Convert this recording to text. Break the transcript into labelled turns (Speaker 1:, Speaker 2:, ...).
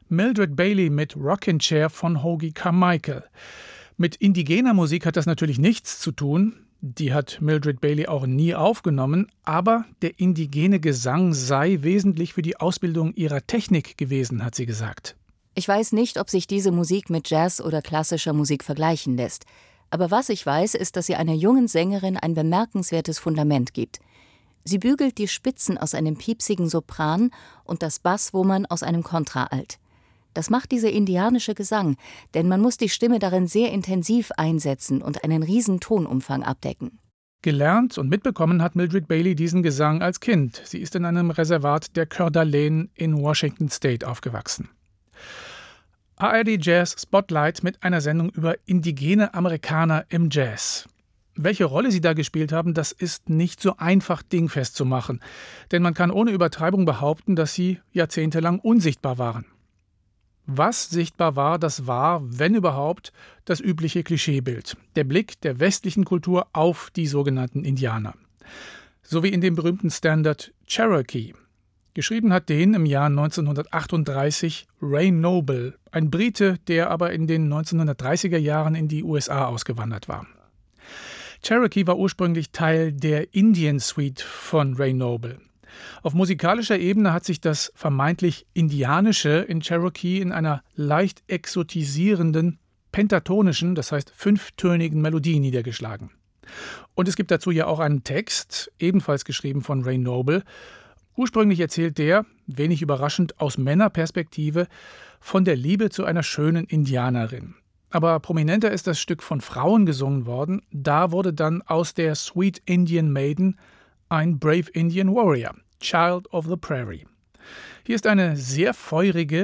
Speaker 1: Mildred Bailey mit Rockin' Chair von Hoagy Carmichael. Mit indigener Musik hat das natürlich nichts zu tun. Die hat Mildred Bailey auch nie aufgenommen, aber der indigene Gesang sei wesentlich für die Ausbildung ihrer Technik gewesen, hat sie gesagt.
Speaker 2: Ich weiß nicht, ob sich diese Musik mit Jazz oder klassischer Musik vergleichen lässt. Aber was ich weiß, ist, dass sie einer jungen Sängerin ein bemerkenswertes Fundament gibt. Sie bügelt die Spitzen aus einem piepsigen Sopran und das Basswummern aus einem Kontraalt. Das macht dieser indianische Gesang, denn man muss die Stimme darin sehr intensiv einsetzen und einen riesen Tonumfang abdecken.
Speaker 1: Gelernt und mitbekommen hat Mildred Bailey diesen Gesang als Kind. Sie ist in einem Reservat der Coeur d'Alene in Washington State aufgewachsen. ARD Jazz Spotlight mit einer Sendung über indigene Amerikaner im Jazz. Welche Rolle sie da gespielt haben, das ist nicht so einfach dingfest zu machen. Denn man kann ohne Übertreibung behaupten, dass sie jahrzehntelang unsichtbar waren. Was sichtbar war, das war, wenn überhaupt, das übliche Klischeebild. Der Blick der westlichen Kultur auf die sogenannten Indianer. So wie in dem berühmten Standard Cherokee. Geschrieben hat den im Jahr 1938 Ray Noble, ein Brite, der aber in den 1930er Jahren in die USA ausgewandert war. Cherokee war ursprünglich Teil der Indian Suite von Ray Noble. Auf musikalischer Ebene hat sich das vermeintlich Indianische in Cherokee in einer leicht exotisierenden, pentatonischen, das heißt fünftönigen Melodie niedergeschlagen. Und es gibt dazu ja auch einen Text, ebenfalls geschrieben von Ray Noble. Ursprünglich erzählt der, wenig überraschend aus Männerperspektive, von der Liebe zu einer schönen Indianerin. Aber prominenter ist das Stück von Frauen gesungen worden. Da wurde dann aus der Sweet Indian Maiden ein Brave Indian Warrior, Child of the Prairie. Hier ist eine sehr feurige,